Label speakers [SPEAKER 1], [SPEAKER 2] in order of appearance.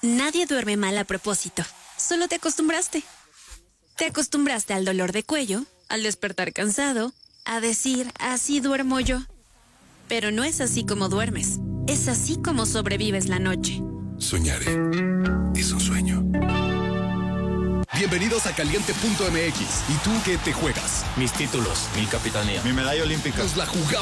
[SPEAKER 1] Nadie duerme mal a propósito. Solo te acostumbraste. Te acostumbraste al dolor de cuello, al despertar cansado, a decir, así duermo yo. Pero no es así como duermes. Es así como sobrevives la noche.
[SPEAKER 2] Soñaré. Es un sueño. Bienvenidos a Caliente.mx. ¿Y tú qué te juegas?
[SPEAKER 3] Mis títulos, mi capitanía,
[SPEAKER 4] mi medalla olímpica.
[SPEAKER 2] Nos la jugamos